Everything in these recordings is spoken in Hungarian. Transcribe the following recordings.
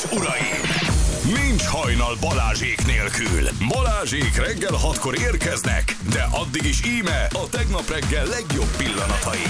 és uraim! Nincs hajnal Balázsék nélkül. Balázsék reggel 6-kor érkeznek, de addig is íme a tegnap reggel legjobb pillanatai.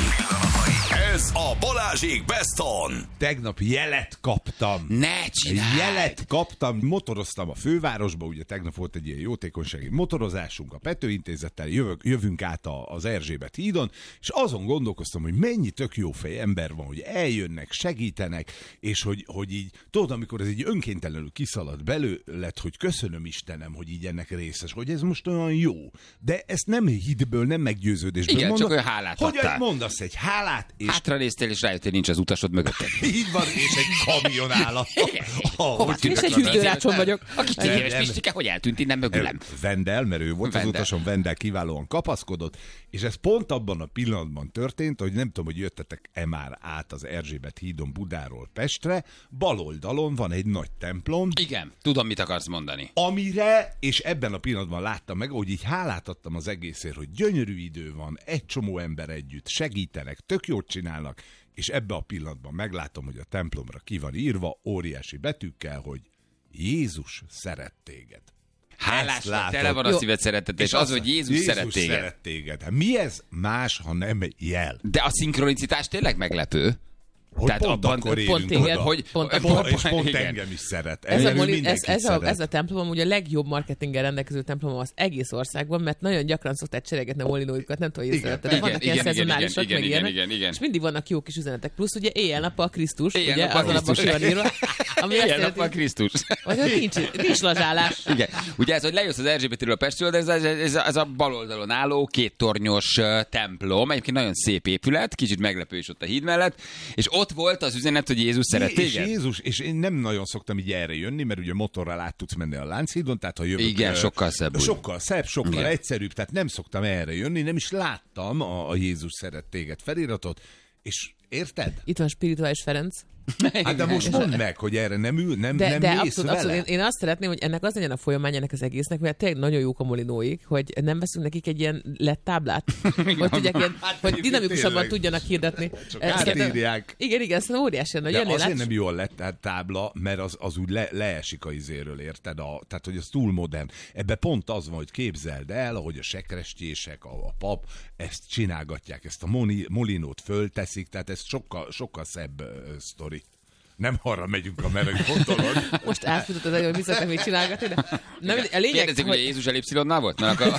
Ez a Balázsék Best On. Tegnap jelet kaptam. Ne csinálj! Jelet kaptam. Motoroztam a fővárosba, ugye tegnap volt egy ilyen jótékonysági motorozásunk a Pető Intézettel, jövünk át az Erzsébet hídon, és azon gondolkoztam, hogy mennyi tök jó fej ember van, hogy eljönnek, segítenek, és hogy így, tudod, amikor ez így önkéntelenül kiszalad belőled, hogy köszönöm Istenem, hogy így ennek részes, hogy ez most olyan jó. De ezt nem hitből, nem meggyőződésből igen, mondom, csak olyan hálát hogy adtál. mondasz egy hálát, és Hátra néztél, és rájöttél, nincs az utasod mögötted. így van, és egy kamion áll. Hova És egy hűtőrácson vagyok. A kicsi éves Pistike, hogy eltűnt innen mögülem? Vendel, mert ő volt az Vendel. utason, Vendel kiválóan kapaszkodott, és ez pont abban a pillanatban történt, hogy nem tudom, hogy jöttetek-e már át az Erzsébet hídon Budáról Pestre, bal oldalon van egy nagy templom, Igen, tudom, mit akarsz mondani. amire, és ebben a pillanatban láttam meg, hogy így hálát adtam az egészért, hogy gyönyörű idő van, egy csomó ember együtt, segítenek, tök jót csinálnak, és ebben a pillanatban meglátom, hogy a templomra ki van írva óriási betűkkel, hogy Jézus szeret téged. Hálás, látod. tele van a Jó. szíved szeretet, és az, hogy Jézus szeret téged. szeret téged. Hát mi ez más, ha nem egy jel? De a szinkronicitás tényleg meglepő. Hogy Tehát pont abban- akkor pont érünk téged, oda. hogy- pont- És pont igen. engem is szeret. Ez Engem a, mindenkit ez szeret. a templom ugye a legjobb marketinggel rendelkező templom az egész országban, mert nagyon gyakran szokták cserégetni a molinójukat, nem tudom, hogy Igen. észrevetted. Vannak ilyen szezonálisak, meg ilyenek, igen. és mindig vannak jó kis üzenetek. Plusz ugye éjjel-nappal Krisztus, ugye Éjjel-nappal az alapban ki Krisztus. van írva, ami azt Éjjel-nappal jelenti, Krisztus. hogy nincs lazsálás. Igen. Ugye ez, hogy lejössz az Erzsébetről a Pestről, de ez a bal oldalon álló kéttornyos templom, egyébként nagyon szép épület, kicsit meglepő is ott a híd mellett, és ott volt az üzenet, hogy Jézus szeret És téged. Jézus, és én nem nagyon szoktam így erre jönni, mert ugye motorral át tudsz menni a Lánchídon, tehát ha jövök... Igen, sokkal szebb úgy. Sokkal szebb, sokkal Igen. egyszerűbb, tehát nem szoktam erre jönni, nem is láttam a Jézus szeret téged feliratot, és érted? Itt van Spirituális Ferenc. Hát de most mondd meg, hogy erre nem ül, nem De mész abszolút, vele. abszolút. Én azt szeretném, hogy ennek az legyen a folyamány ennek az egésznek, mert tényleg nagyon jók a molinóik, hogy nem veszünk nekik egy ilyen lett táblát, hogy tudják ilyen, hogy dinamikusabban tényleg. tudjanak hirdetni. Csak Ezt átírják. Igen, ez óriási lenne. De Jönnél azért át, nem jól lett tehát tábla, mert az úgy leesik a izéről, érted? Tehát, hogy az túl modern. Ebbe pont az van, hogy képzeld el, ahogy a sekrestjések, a pap ezt csinálgatják, ezt a molinót fölteszik, tehát ez sokkal szebb sztori. Nem arra megyünk, amerre gondolod. most átfutott az hogy visszatek még csinálgatni, de nem, a lényeg, Kérdezik, hogy Jézus elipszilonnál volt? Mert akkor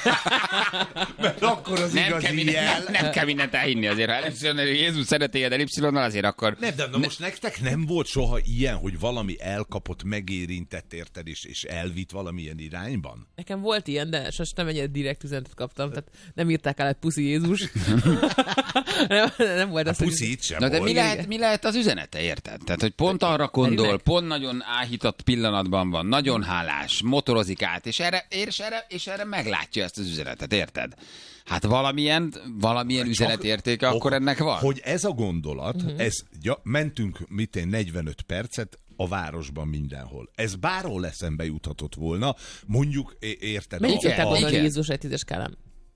Mert akkor az igazi jel. nem kell mindent elhinni azért. Ha elipszilonnál, Jézus szeret téged elipszilonnal, azért akkor... Nem, de most nektek nem volt soha ilyen, hogy valami elkapott, megérintett, érted, és elvitt valamilyen irányban? nekem volt ilyen, de sosem nem ennyire direkt üzenetet kaptam, tehát nem írták el, hogy puszi Jézus. nem volt az, hogy- Puszit sem Na de volt. mi lehet az üzenete, érted? Tehát, hogy pont arra gondol, Tényleg? pont nagyon áhított pillanatban van, nagyon hálás, motorozik át, és erre meglátja ezt az üzenetet, érted? Hát valamilyen üzenetértéke akkor ennek van. Hogy ez a gondolat, mentünk 45 percet a városban mindenhol. Ez bárhol eszembe juthatott volna, mondjuk, érted? Mennyit szokták gondolni igen. Jézus egy 10-es skálán?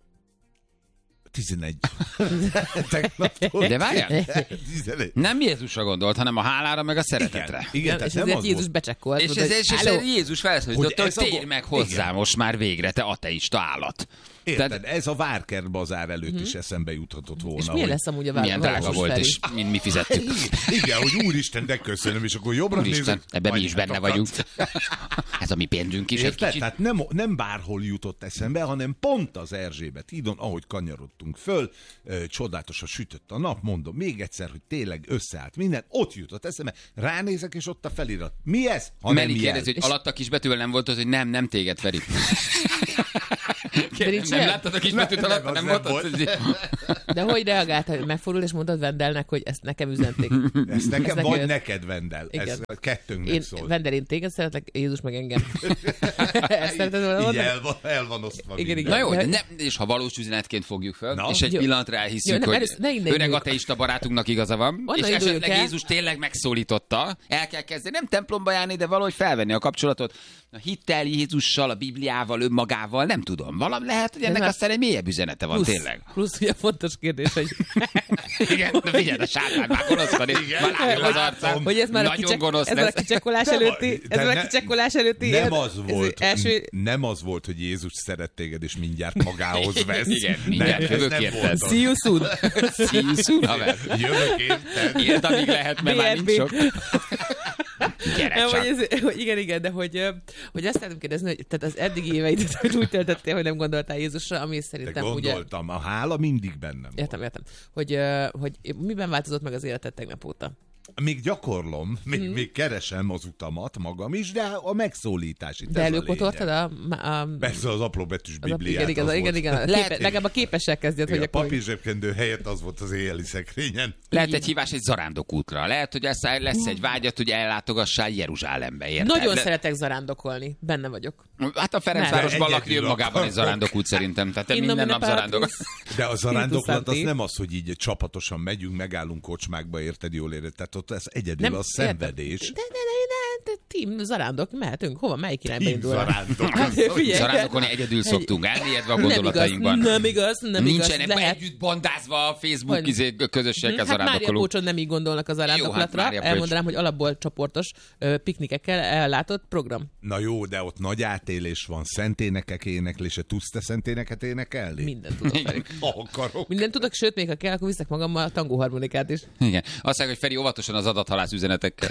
11. Tegnaptól. De várjál, 11. nem Jézusra gondolt, hanem a hálára meg a szeretetre. Igen, és tehát nem ezért az Jézus volt. becsekkolt. És mondta, hogy, ez "Halló?" Jézus felszólította, Hogy hogy ez a térj meg igen. hozzá most már végre, te ateista állat. Érted? Ez a Várkert bazár előtt is eszembe juthatott volna. És milyen hogy- lesz amúgy a Milyen drága város volt, felé? és mi fizettük. Igen, hogy úristen, de köszönöm, és akkor jobbra Úristen, nézek. ebben mi is benne vagyunk. Ez a mi pénzünk is egy Érted? kicsit. Tehát nem bárhol jutott eszembe, hanem pont az Erzsébet hídon, ahogy kanyarodtunk föl, csodálatosan sütött a nap, mondom még egyszer, hogy tényleg összeállt minden, ott jutott eszembe, ránézek, és ott a felirat. Mi ez? Ha nem Meli jel. kérdezi, hogy alatt a kisbetűvel nem volt az, hogy nem téged, Feri. nincs Nem ilyen? láttad a kisbetűt alatt, az nem nem volt az, volt. hogy... De hogy reagáltál, hogy megfordul, és mondtad Vendelnek, hogy ezt nekem üzenték. Ez nekem Ez vagy neked- neked, Vendel. Ez Igen. kettőnknek Én, szól. Vendel, én téged szeretlek, Jézus meg engem. Ezt szereted volna Így mondani? el van osztva Igen, minden. igen. Na jó, de De- nem, és ha valós üzenetként fogjuk fel, Na. és egy Jó. pillanatra Jó, elhisszük, nem, hogy először ne innen öreg induljunk. ateista barátunknak igaza van, Onnan és esetleg induljunk el. Jézus tényleg megszólította, el kell kezdeni, nem templomba járni, de valahogy felvenni a kapcsolatot a hittel Jézussal, a Bibliával, önmagával, nem tudom. lehet, hogy ennek aztán egy mélyebb üzenete van, tényleg. Plusz ugye fontos kérdés, hogy... Igen, de figyelj, a sátán már gonoszkodik. Már az arcán. Hogy ez már nagyon gonosz ez lesz. a kicsekkolás előtti... Ez a kicsekkolás előtti... Nem az volt, hogy Jézus szeret téged, és mindjárt magához vesz. Igen, mindjárt jövök érted. See you soon. See you soon, haver. Jövök érted. Érted, amíg lehet, mert már nincs sok. Gyere csak. Igen, de hogy azt szeretném kérdezni, hogy tehát az eddigi éveidet hogy úgy töltöttél, hogy nem gondoltál Jézusra, ami szerintem de gondoltam, ugye... a hála mindig bennem volt. Értem. Hogy miben változott meg az életed tegnap óta? Még gyakorlom, még keresem az utamat magam is, de a megszólítás itt. De előkotoltad a... Persze az apróbetűs Bibliát. Igen. Legalább a képessel kezdjed, hogy a papírzsebkendő helyett az volt az éjjeli szekrényen. Lehet egy hívás egy zarándokútra. Lehet, hogy lesz egy vágyat, hogy ellátogassál Jeruzsálembe. Érted? Nagyon szeretek zarándokolni. Benne vagyok. Hát a Ferencvárosban lakni önmagában egy zarándokút szerintem. Tehát te minden nap zarándok. De a zarándoklat az nem az, hogy így csapatosan megyünk, megállunk kocsmákba, érted, jól érted. Tehát ott ez egyedül a szenvedés. De team zarándok, mehetünk. Hova? Melyik irányba indul? Zarándokolni egyedül szoktunk, elmélyedve a gondolatainkban. Nem igaz. Nincsenek együtt bandázva a Facebook közösségek hát Mária Kócson nem így gondolnak a zarándoklatra. Elmondanám, hogy alapból csoportos piknikekkel ellátott program. Na jó, de ott nagy átélés van, szenténekek éneklése. Tudsz te szenténeket énekelni? Mindent tudok, Feri. Akarok. Mindent tudok, sőt, még ha kell, akkor viszek magammal a tangóharmonikát is. Igen. Azt mondják, hogy Feri óvatosan az adathalász üzenetekkel.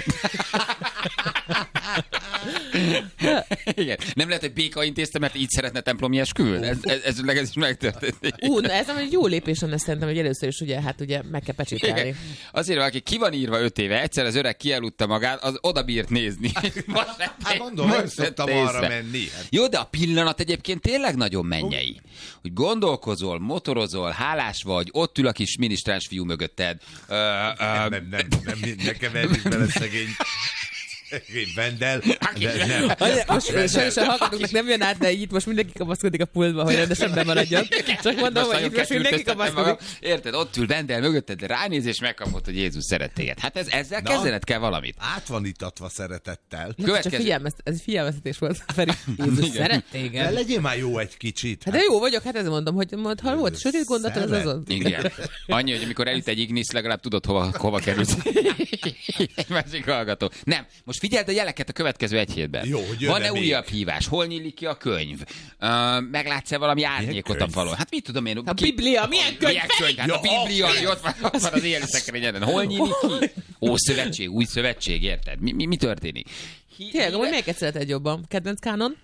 Igen. Nem lehet, hogy Béka intézte, mert így szeretne templomi esküvőt? Ez is megtörtént. Ez egy jó lépés lenne szerintem, hogy először is ugye meg kell pecsételni. Azért, aki ki van írva 5 éve, egyszer az öreg kialudta magát, az oda bírt nézni. Hát mondom, nem szoktam arra menni. Jó, de a pillanat egyébként tényleg nagyon mennyei. Hogy gondolkozol, motorozol, hálás vagy, ott ül a kis minisztráns fiú mögötted. Nem, nekem elég bele szegény. Vendel. Most sajnos a hallgatóknak nem jön át, de itt most mindenki kapaszkodik a pultba, hogy rendesen bemaradjon. Csak mondom, hogy itt most mindenki kapaszkodik. Érted, ott ül Vendel mögötted, de ránéz és megkapod, hogy Jézus szeret téged. Hát ezzel kezdened kell valamit. Át van itatva szeretettel. Ez figyelmeztetés volt, Feri. Jézus szeret téged. De legyél már jó egy kicsit. Hát de jó vagyok, hát ezzel mondom, hogy ha volt sötét gondolat, az azon. Igen. Annyi, hogy amikor elüt egy ignisz, legalább tudod, hova kerülsz. Egy másik hallgató. Nem, most figyeld a jeleket a következő egy hétben. Jó, van-e újabb hívás? Hol nyílik ki a könyv? Meglátsz-e valami árnyékot a falon? Hát mit tudom én? A Biblia, milyen könyv? Hát a Biblia, ami ott van az éjjeli szekrényeden. Hol nyílik ki? Ószövetség, új szövetség, érted? Mi történik? Tényleg, hogy melyiket szereted jobban? Kedvenc kánon?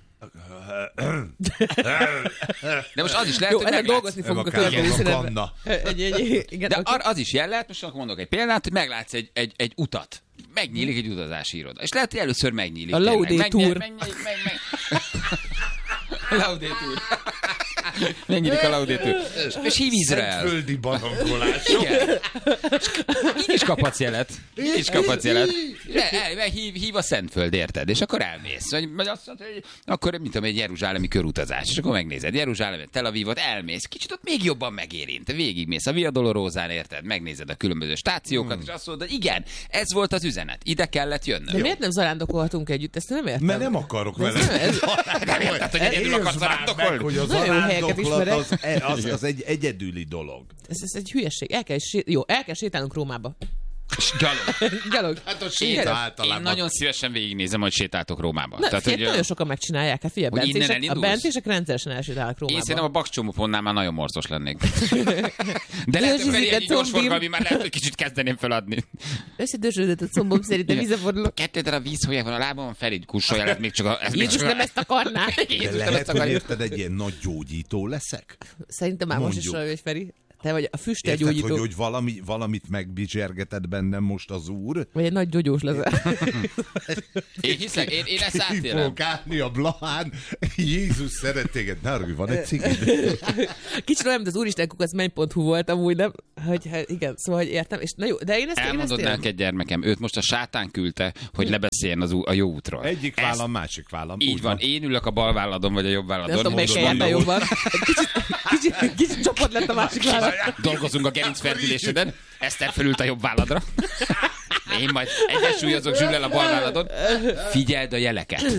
De most az is lehet, hogy meglátsz. Dolgozni fogunk a következő szünetben. De az is jel lehet, most mondok egy példát, hogy meglátsz egy utat. Megnyílik egy utazási iroda. És lehet, hogy először megnyílik. A Laudator. Laudator. Megnyílik a Laudator. És hív Izrael. Szentföldi barangolás. Igen. Így is kaphatsz jelet. Hív a Szentföld, érted? És akkor elmész. Vagy azt mondod, hogy akkor, mint egy jeruzsálemi körutazás. És akkor megnézed Jeruzsálemet, Tel Avivot, elmész. Kicsit ott még jobban megérint. Végigmész a Via Dolorózán, érted? Megnézed a különböző stációkat, és azt mondod, hogy igen, ez volt az üzenet. Ide kellett jönnöm. De miért nem zarándokolhatunk együtt? Ezt nem értem. Mert nem akarok vele. Nem érted, hogy egyedül akarsz zarándokolni? Hogy a zarándoklat az egy egyedüli dolog. Ez egy hülyeség. El kell sétálnunk Rómába. Gyalog. Hát a séta általában. Én nagyon szívesen végignézem, hogy sétáltok Rómába. Tehát, hogy nagyon sokan megcsinálják. Hát figyelj, a bentések rendszeresen elsétálnak Rómába. Én szerintem a Bakcsomópontnál már nagyon morzos lennék. De lehet, hogy egy gyorsforgalmi már lehet, hogy kicsit kezdeném feladni. Összedörzsödött a combom, szerintem vízaforulok. 2 darab vízhólya van a lábamon, Ferid kussolja, lehet még csak a... Jézus nem ezt akarná. De lehet, hogy érted, egy ilyen nagy gyógyító leszek? Szerintem már most is olyan, hogy Feri. Te vagy a füstölgyógyító. Érted, hogy valamit megbizsergetett bennem most az úr? Vagy egy nagy gyógyós leszel. Én hiszek, én ezt átélem. Ki fogok állni a Blahán, Jézus szeret téged. Nárulj, van egy cigid? Kicsit olyan, mint az úristenkukac.menny.hu volt amúgy, nem? Hogy igen, szóval, hogy értem. És na jó, de én ezt elmondod neked, gyermekem, őt most a sátán küldte, hogy lebeszéljen a jó útról. Egyik vállam, másik vállam. Így van, én ülök a bal válladon, vagy a jobb válladon. Nem tudom, melyik helyen jobban. Kicsit csoport lett a másik vállam. Dolgozunk a gerincferdüléseden, Eszter fölült a jobb válladra. Én majd egyensúlyozok Zsüllel a bal válladon. Figyeld a jeleket.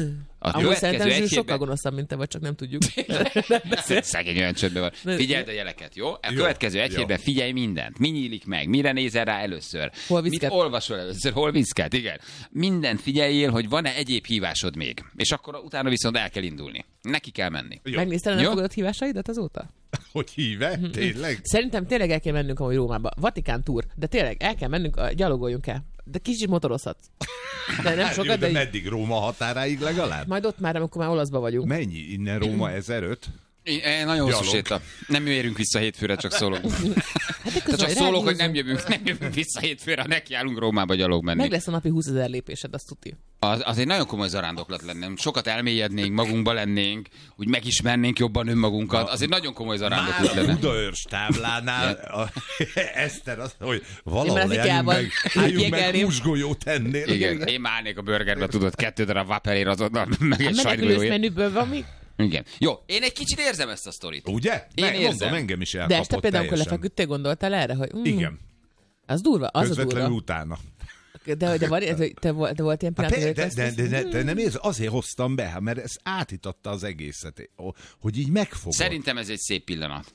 Amúgy szerintem Zsül sokkal gonoszabb, mint te vagy, csak nem tudjuk. Szegény olyan csöndben van. Figyeld a jeleket, jó? A következő egy hétben figyelj mindent. Mi nyílik meg? Mire nézel rá először? Mit olvasol először? Hol viszkát? Igen. Mindent figyeljél, hogy van-e egyéb hívásod még. És akkor utána viszont el kell indulni. Neki kell menni. Megnézted a nem fogadott hívásaidat azóta? Hogy híve? Tényleg? Szerintem tényleg el kell mennünk amúgy Rómába. Vatikán túr. De tényleg el kell mennünk, gyalogoljunk el. De kicsit motorozhatsz. De nem sokat, de meddig? Róma határáig legalább? Majd ott már, amikor már olaszba vagyunk. Mennyi? Innen Róma 1005? Nagyon hosszú séta. Nem érünk vissza hétfőre, csak szólok. Hát csak szólok, hogy nem jövünk vissza hétfőre, nekiállunk Rómába gyalog menni. Meg lesz a napi 20 000 lépésed, azt tudni. Az egy nagyon komoly zarándoklat lenne. Sokat elmélyednénk, magunkba lennénk, úgy megismernénk jobban önmagunkat. Az egy nagyon komoly zarándoklat lenne. Már a Budaörs táblánál Eszter azt, hogy valahol álljunk meg húsgolyót ennél. Igen, én már állnék a burgerbe, tudod, 2 darab Whopperér azonnal, meg egy sajtgolyóért. Menekülős menüből van mi? Igen. Jó, én egy kicsit érzem ezt a sztorit. Ugye? Érzem. Engem is elkapott. De este például, amikor lefeküdtél, gondoltál erre, hogy... Igen. Az durva, az közvetlenül a durva. utána. De te volt ilyen pillanat, de nem érz, azért hoztam be, mert ez átítatta az egészet, hogy így megfogod. Szerintem ez egy szép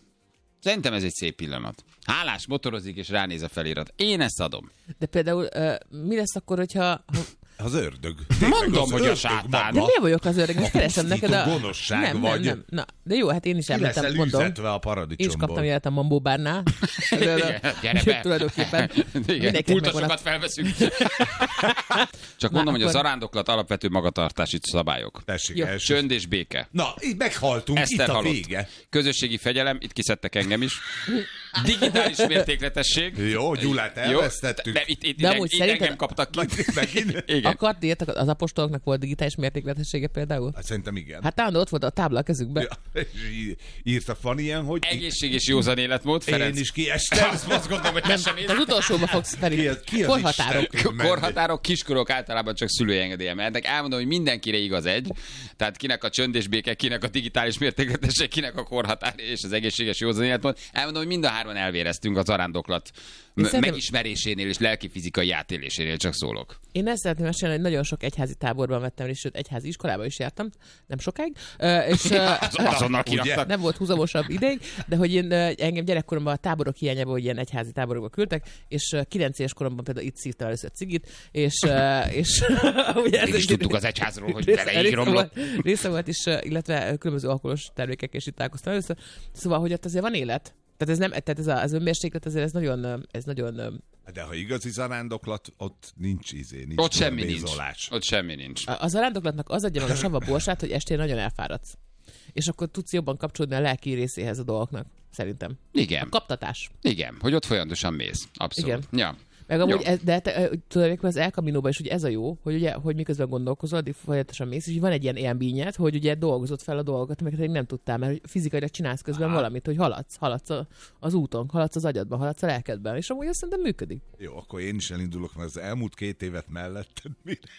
pillanat. Hálás motorozik és ránéz a felirat. Én ezt adom. De például mi lesz akkor, hogyha... Az ördög. Mondom, hogy a sátán. De miért vagyok az ördög? Most keresem neked a... gonoszság vagy. Nem. Na, de jó, hát én is elmentem, mondom. Ki leszel üzetve a paradicsomból. Én is kaptam életem Mambó bárnál. Gyere be. Tulajdonképpen. Pultosokat felveszünk. Csak mondom, hogy a zarándoklat alapvető magatartási szabályok. Csönd és béke. Na, így meghaltunk, Eszter itt a halott. vége. Közösségi fegyelem, itt kiszedtek engem is. Digitális mértékletesség. Jó, Gyulát elvesztettük. De itt engem kaptak ki. Akart írtak, az apostoloknak volt digitális mértékletessége például? Hát szerintem igen. Hát talán ott volt a tábla a kezükben. Ja, írta Fanny ilyen, hogy... Egészség és józan életmód, Ferenc. Én is kiestem. Azt gondolom, hogy te sem ész. Az utolsóba fogsz felé. Korhatárok. Korhatárok, kiskorok általában csak szülői engedélye mehetnek. Elmondom, hogy mindenkire igaz egy. Tehát kinek a csönd és béke, kinek a digitális mértékletesség, kinek a korhatár és az egészséges józan életmód. Elmondom, hogy mind a hárman elvéreztünk a zarándoklat megismerésénél és lelki-fizikai átélésénél, csak szólok. Én ezt szeretném mesélni, hogy nagyon sok egyházi táborban vettem részt, sőt egyházi iskolába is jártam, nem sokáig. És azonnal kiraktak. Nem volt húzamosabb ideig, de hogy én engem gyerekkoromban a táborok hiányában, hogy ilyen egyházi táborokba küldtek, és 9 éves koromban például itt szívtam először cigit, és ugye ez is tudtuk az egyházról, hogy vele így romlott. Része volt is, illetve különböző alkoholos termékek, és itt találkoztam először. Szóval, hogy ott azért van élet. Tehát ez nem, tehát az önmérséklet azért ez nagyon... De ha igazi zarándoklat, ott nincs nincs ott semmi nincs. Ott semmi nincs. A zarándoklatnak az adja meg a sava borsát, hogy estén nagyon elfáradsz. És akkor tudsz jobban kapcsolódni a lelki részéhez a dolgoknak, szerintem. Igen. A kaptatás. Igen, hogy ott folyamatosan mész. Abszolút. Igen. Ja. Meg amúgy, de tulajdonképpen az El Caminóban is ugye ez a jó, hogy ugye, hogy miközben gondolkozol, addig folyamatosan mész, és van egy ilyen élményed, hogy ugye dolgozod fel a dolgokat, amiket nem tudtál, mert fizikailag csinálsz közben valamit, hogy haladsz az úton, haladsz az agyadban, haladsz a lelkedben, és amúgy azt szerintem működik. Jó, akkor én is elindulok, mert az elmúlt 2 évet melletted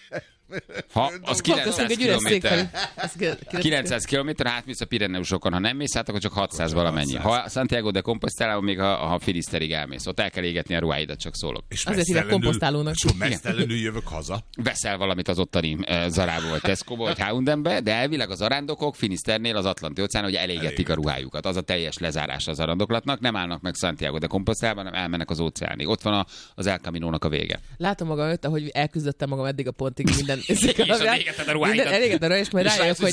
ha az 900 kilométer. 900 kilométer, átmész a Pireneusokon, ha nem mész, hát akkor csak 600 valamennyi. Ha Santiago de Compostelában még a Finiszterig elmész, ott el kell égetni a ruháidat, csak szólok. És azért hívják komposztálónak. mesztelenül jövök haza. Veszel valamit az ottani Zarából, vagy Tesco-ból, vagy H&M-be, de elvileg a zarándokok Finiszternél az Atlanti-óceán, hogy elégetik a ruhájukat. Az a teljes lezárása a zarándoklatnak, nem állnak meg Santiago de Compostelában, hanem elmennek az óceánig. Ott van az El Caminónak a vége. Látom magam előtt, ahogy elküzdöttem magam eddig a pontig minden. És elégetted a ruháidat. Elégetted a ruháidat, és majd rájövök, hogy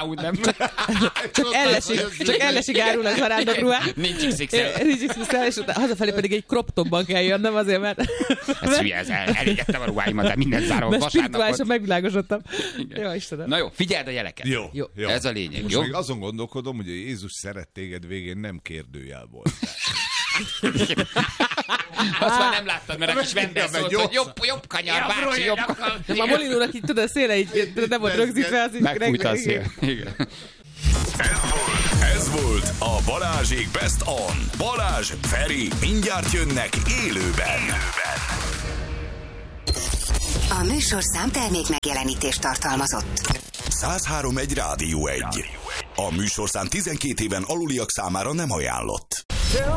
csak ellesig árulnak zarándok ruhát. Nincs XXL. Nincs XXL, és hazafelé pedig egy crop topban kell jönnöm azért, mert... Ez hülye, elégettem a ruháimat, de minden zárom vasárnapot. Mert spirituálisan megvilágosodtam. Jó, Istenem. Na jó, figyeld a jeleket. Jó. Ez a lényeg, most jó? még azon gondolkodom, hogy a Jézus szeret téged végén nem kérdőjel volt. Azt már nem láttad, mert a kis vendég szólt, hogy jobb kanyar, bácsi, jobb kanyar. A Molinónak így tudod, a széle így nem volt rögzítve. Az megfújta a szél. Igen. Ez volt a Balázsék Best On. Balázs, Feri, mindjárt jönnek élőben. A műsorszám termék megjelenítést tartalmazott. 103.1 Rádió 1. A műsorszám 12 éven aluliak számára nem ajánlott.